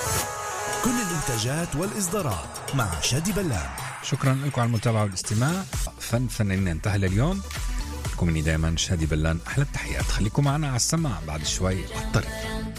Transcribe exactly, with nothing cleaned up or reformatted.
كل الإنتاجات والإصدارات مع شادي بلان. شكرا لكم على المتابعة والاستماع. فن فنانين انتهى لليوم. لكم مني دائما شادي بلان أحلى التحيات. خليكم معنا على السماع بعد شوي على الطريق.